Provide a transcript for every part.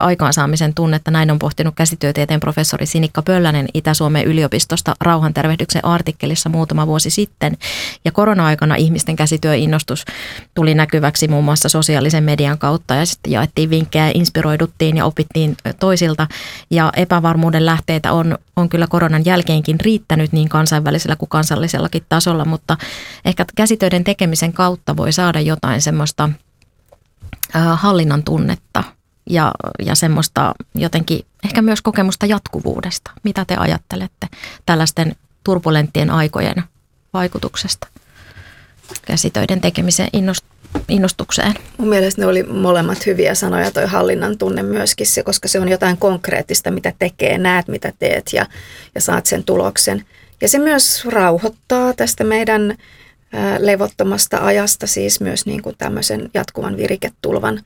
aikaansaamisen tunnetta. Näin on pohtinut käsityötieteen professori Sinikka Pöllänen Itä-Suomen yliopistosta Rauhantervehdyksen artikkelissa muutama vuosi sitten. Ja korona-aikana ihmisten käsityöinnostus tuli näkyväksi muun muassa sosiaalisen median kautta ja sitten jaettiin vinkkejä, inspiroiduttiin ja opittiin toisilta. Ja epävarmuuden lähteitä on kyllä koronan jälkeenkin riittänyt niin kansainvälisellä kuin kansallisellakin tasolla, mutta ehkä käsitöiden tekemisen kautta voi saada jotain semmoista hallinnan tunnetta ja semmoista jotenkin ehkä myös kokemusta jatkuvuudesta. Mitä te ajattelette tällaisten turbulenttien aikojen vaikutuksesta käsitöiden tekemisen innostukseen? Mun mielestä ne oli molemmat hyviä sanoja, toi hallinnan tunne myöskin, koska se on jotain konkreettista, mitä tekee, näet mitä teet ja saat sen tuloksen. Ja se myös rauhoittaa tästä meidän levottomasta ajasta, siis myös niin kuin tämmöisen jatkuvan viriketulvan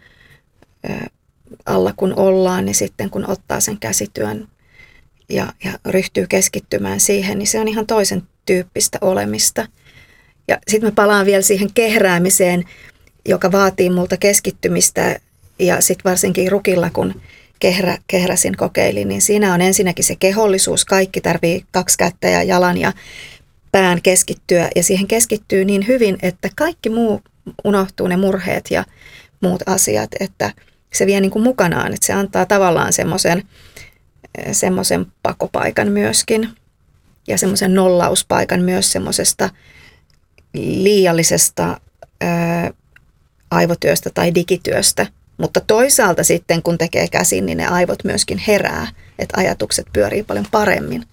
alla kun ollaan, niin sitten kun ottaa sen käsityön ja ryhtyy keskittymään siihen, niin se on ihan toisen tyyppistä olemista. Ja sitten mä palaan vielä siihen kehräämiseen, joka vaatii multa keskittymistä ja sitten varsinkin rukilla, kun kehräsin, kokeilin, niin siinä on ensinnäkin se kehollisuus. Kaikki tarvii 2 kättä ja jalan ja pään keskittyä ja siihen keskittyy niin hyvin, että kaikki muu unohtuu, ne murheet ja muut asiat, että se vie niin kuin mukanaan, että se antaa tavallaan semmoisen pakopaikan myöskin ja semmoisen nollauspaikan myös semmoisesta liiallisesta aivotyöstä tai digityöstä. Mutta toisaalta sitten, kun tekee käsin, niin ne aivot myöskin herää, että ajatukset pyörii paljon paremmin.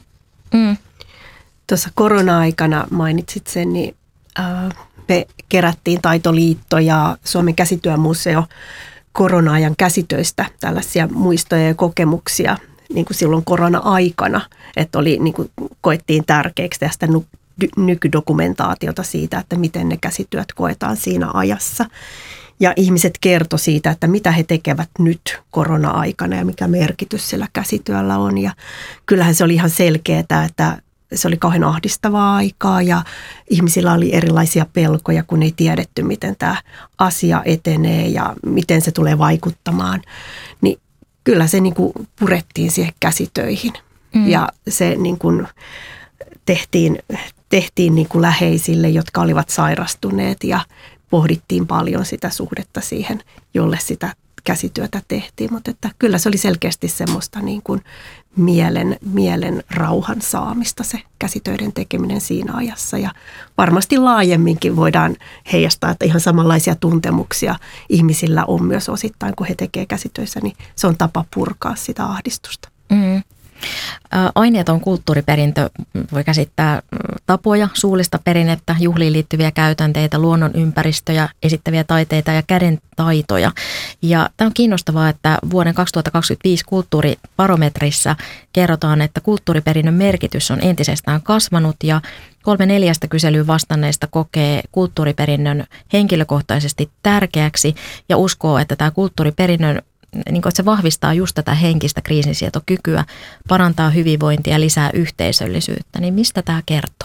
Tuossa korona-aikana mainitsit sen, niin me kerättiin Taitoliitto ja Suomen käsityömuseo korona-ajan käsitöistä tällaisia muistoja ja kokemuksia niin kuin silloin korona-aikana, että oli, niin kuin koettiin tärkeäksi tästä nykydokumentaatiota siitä, että miten ne käsityöt koetaan siinä ajassa. Ja ihmiset kertoi siitä, että mitä he tekevät nyt korona-aikana ja mikä merkitys sillä käsityöllä on. Ja kyllähän se oli ihan selkeää, että se oli kauhean ahdistavaa aikaa ja ihmisillä oli erilaisia pelkoja, kun ei tiedetty, miten tämä asia etenee ja miten se tulee vaikuttamaan. Niin kyllä se niin kuin purettiin siihen käsitöihin ja se niin kuin tehtiin niin kuin läheisille, jotka olivat sairastuneet ja pohdittiin paljon sitä suhdetta siihen, jolle sitä käsityötä tehtiin, mutta että kyllä se oli selkeästi semmoista niin kuin mielen rauhan saamista se käsitöiden tekeminen siinä ajassa ja varmasti laajemminkin voidaan heijastaa, että ihan samanlaisia tuntemuksia ihmisillä on myös osittain, kun he tekevät käsitöissä, niin se on tapa purkaa sitä ahdistusta. Aineeton kulttuuriperintö voi käsittää tapoja, suullista perinnettä, juhliin liittyviä käytänteitä, luonnon ympäristöjä, esittäviä taiteita ja käden taitoja. Ja tämä on kiinnostavaa, että vuoden 2025 kulttuuribarometrissa kerrotaan, että kulttuuriperinnön merkitys on entisestään kasvanut ja 3/4 kyselyyn vastanneista kokee kulttuuriperinnön henkilökohtaisesti tärkeäksi ja uskoo, että tämä kulttuuriperinnön niin kuin, että se vahvistaa just tätä henkistä kriisinsietokykyä, parantaa hyvinvointia ja lisää yhteisöllisyyttä. Niin mistä tämä kertoo?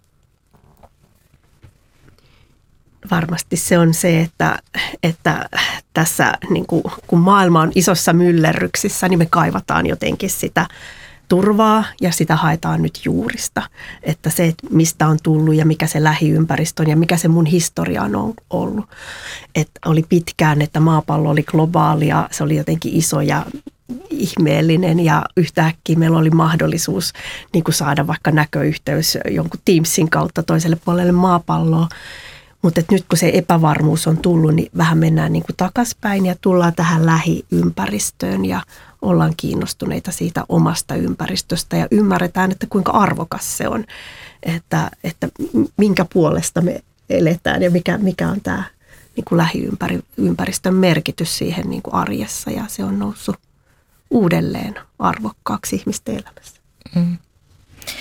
Varmasti se on se, että tässä niin kuin, kun maailma on isossa myllerryksissä, niin me kaivataan jotenkin sitä turvaa ja sitä haetaan nyt juurista. Että se, että mistä on tullut ja mikä se lähiympäristö on ja mikä se mun historia on ollut. Että oli pitkään, että maapallo oli globaali ja se oli jotenkin iso ja ihmeellinen ja yhtäkkiä meillä oli mahdollisuus niin kuin saada vaikka näköyhteys jonkun Teamsin kautta toiselle puolelle maapalloa. Mutta nyt kun se epävarmuus on tullut, niin vähän mennään niin kuin takaspäin ja tullaan tähän lähiympäristöön ja ollaan kiinnostuneita siitä omasta ympäristöstä ja ymmärretään, että kuinka arvokas se on, että minkä puolesta me eletään ja mikä on tämä niin kuin lähiympäristön merkitys siihen niin kuin arjessa ja se on noussut uudelleen arvokkaaksi ihmisten elämässä.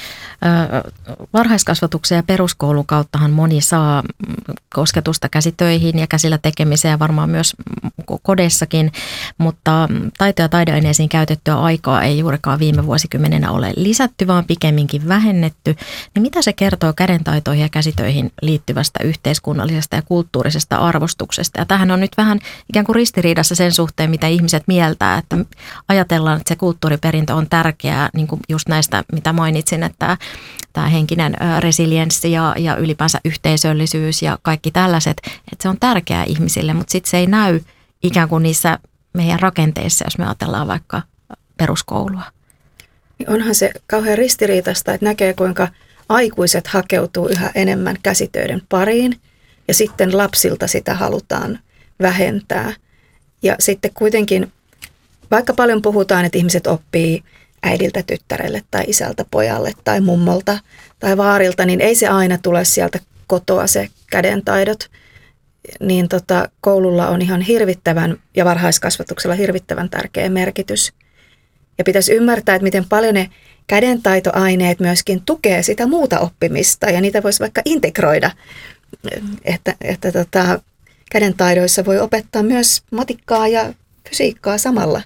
Varhaiskasvatuksen ja peruskoulun kauttahan moni saa kosketusta käsitöihin ja käsillä tekemiseen ja varmaan myös kodeissakin, mutta taito- ja taideaineisiin käytettyä aikaa ei juurikaan viime vuosikymmenenä ole lisätty, vaan pikemminkin vähennetty. Niin mitä se kertoo kädentaitoihin ja käsitöihin liittyvästä yhteiskunnallisesta ja kulttuurisesta arvostuksesta? Ja tämähän on nyt vähän ikään kuin ristiriidassa sen suhteen, mitä ihmiset mieltää, että ajatellaan, että se kulttuuriperintö on tärkeää, niin kuin just näistä, mitä mainitsin, että tämä henkinen resilienssi ja ylipäänsä yhteisöllisyys ja kaikki tällaiset, että se on tärkeää ihmisille, mutta sitten se ei näy ikään kuin niissä meidän rakenteissa, jos me ajatellaan vaikka peruskoulua. Onhan se kauhean ristiriitaista, että näkee kuinka aikuiset hakeutuu yhä enemmän käsitöiden pariin ja sitten lapsilta sitä halutaan vähentää. Ja sitten kuitenkin, vaikka paljon puhutaan, että ihmiset oppii äidiltä tyttärelle tai isältä pojalle tai mummolta tai vaarilta, niin ei se aina tule sieltä kotoa se kädentaidot. Niin koululla on ihan hirvittävän ja varhaiskasvatuksella hirvittävän tärkeä merkitys. Ja pitäisi ymmärtää, että miten paljon ne kädentaitoaineet myöskin tukee sitä muuta oppimista ja niitä voisi vaikka integroida, että kädentaidoissa voi opettaa myös matikkaa ja fysiikkaa samalla.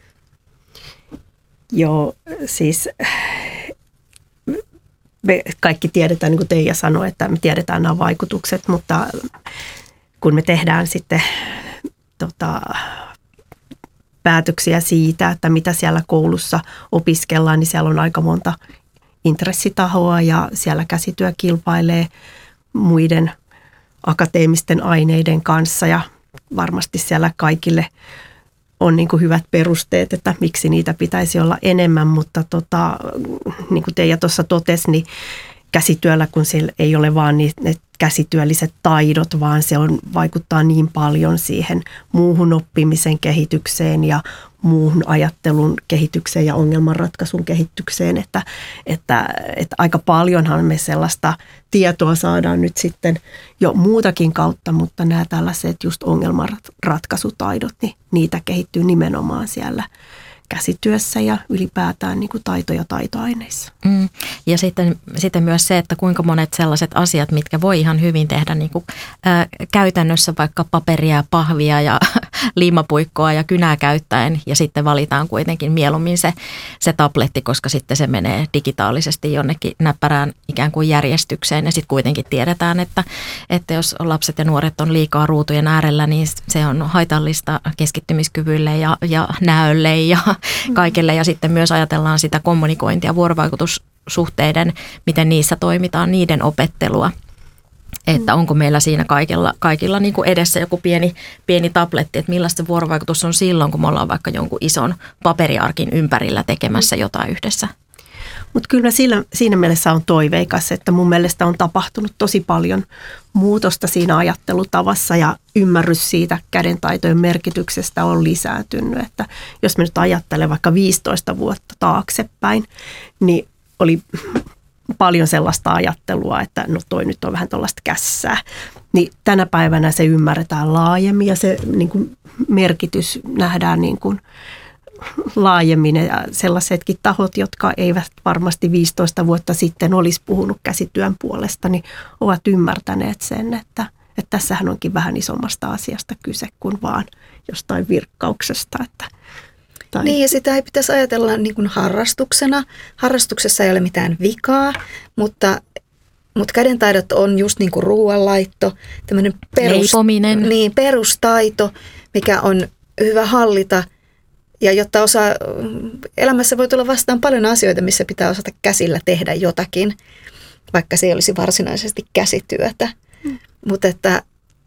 Joo, siis me kaikki tiedetään, niin kuin Teija sanoi, että me tiedetään nämä vaikutukset, mutta kun me tehdään sitten päätöksiä siitä, että mitä siellä koulussa opiskellaan, niin siellä on aika monta intressitahoa ja siellä käsityö kilpailee muiden akateemisten aineiden kanssa ja varmasti siellä kaikille on niin kuin hyvät perusteet, että miksi niitä pitäisi olla enemmän, mutta niin kuin Teija tuossa totesi, niin käsityöllä, kun siellä ei ole vaan ne käsityölliset taidot, vaan se vaikuttaa niin paljon siihen muuhun oppimisen kehitykseen ja muuhun ajattelun kehitykseen ja ongelmanratkaisun kehitykseen, että aika paljonhan me sellaista tietoa saadaan nyt sitten jo muutakin kautta, mutta nämä tällaiset just ongelmanratkaisutaidot, niin niitä kehittyy nimenomaan siellä käsityössä ja ylipäätään niin kuin taito- ja taitoaineissa. Ja sitten myös se, että kuinka monet sellaiset asiat, mitkä voi ihan hyvin tehdä niin kuin, käytännössä vaikka paperia, pahvia ja liimapuikkoa ja kynää käyttäen ja sitten valitaan kuitenkin mieluummin se tabletti, koska sitten se menee digitaalisesti jonnekin näppärään ikään kuin järjestykseen ja sitten kuitenkin tiedetään, että jos lapset ja nuoret on liikaa ruutujen äärellä, niin se on haitallista keskittymiskyvylle ja näölle ja kaikille ja sitten myös ajatellaan sitä kommunikointia, vuorovaikutussuhteiden, miten niissä toimitaan, niiden opettelua. Että onko meillä siinä kaikilla niin kuin edessä joku pieni tabletti, että millaista se vuorovaikutus on silloin, kun me ollaan vaikka jonkun ison paperiarkin ympärillä tekemässä jotain yhdessä. Mutta kyllä siinä mielessä on toiveikas, että mun mielestä on tapahtunut tosi paljon muutosta siinä ajattelutavassa ja ymmärrys siitä kädentaitojen merkityksestä on lisääntynyt. Että jos me nyt ajattelen vaikka 15 vuotta taaksepäin, niin oli paljon sellaista ajattelua, että no toi nyt on vähän tuollaista kässää. Niin tänä päivänä se ymmärretään laajemmin ja se niin kuin merkitys nähdään niin kuin laajemmin ja sellaisetkin tahot, jotka eivät varmasti 15 vuotta sitten olisi puhunut käsityön puolesta, niin ovat ymmärtäneet sen, että tässähän onkin vähän isommasta asiasta kyse kuin vaan jostain virkkauksesta. Niin ja sitä ei pitäisi ajatella niin kuin harrastuksena. Harrastuksessa ei ole mitään vikaa, mutta kädentaidot on just niin kuin ruoanlaitto, tämmöinen perustaito, mikä on hyvä hallita. Ja jotta elämässä voi tulla vastaan paljon asioita, missä pitää osata käsillä tehdä jotakin, vaikka se ei olisi varsinaisesti käsityötä. Mutta että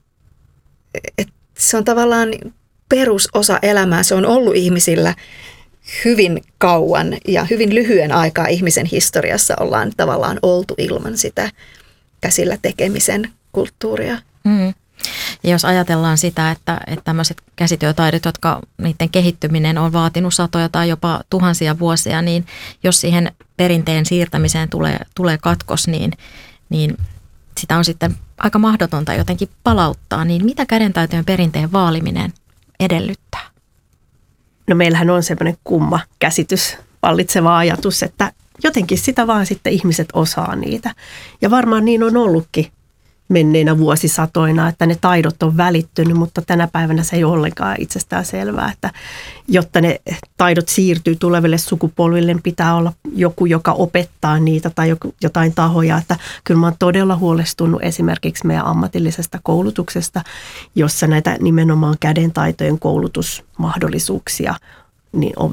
se on tavallaan perusosa elämää. Se on ollut ihmisillä hyvin kauan ja hyvin lyhyen aikaa ihmisen historiassa ollaan tavallaan oltu ilman sitä käsillä tekemisen kulttuuria. Ja jos ajatellaan sitä, että tämmöiset käsityötaidot, jotka niiden kehittyminen on vaatinut satoja tai jopa tuhansia vuosia, niin jos siihen perinteen siirtämiseen tulee katkos, niin sitä on sitten aika mahdotonta jotenkin palauttaa. Niin mitä kädentaitojen perinteen vaaliminen edellyttää? No meillähän on semmoinen kumma käsitys, vallitseva ajatus, että jotenkin sitä vaan sitten ihmiset osaa niitä. Ja varmaan niin on ollutkin menneinä vuosisatoina, että ne taidot on välittynyt, mutta tänä päivänä se ei ole ollenkaan itsestään selvää, että jotta ne taidot siirtyy tuleville sukupolville, pitää olla joku, joka opettaa niitä tai jotain tahoja. Että kyllä mä oon todella huolestunut esimerkiksi meidän ammatillisesta koulutuksesta, jossa näitä nimenomaan kädentaitojen koulutusmahdollisuuksia niin on